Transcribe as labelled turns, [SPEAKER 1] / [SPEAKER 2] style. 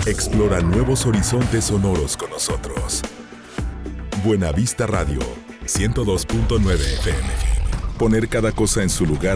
[SPEAKER 1] Explora nuevos horizontes sonoros con nosotros. Buena Vista Radio, 102.9 FM. Poner cada cosa en su lugar